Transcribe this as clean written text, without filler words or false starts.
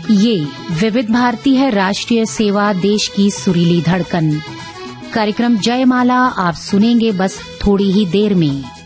ये विविध भारती है, राष्ट्रीय सेवा, देश की सुरीली धड़कन। कार्यक्रम जयमाला आप सुनेंगे बस थोड़ी ही देर में।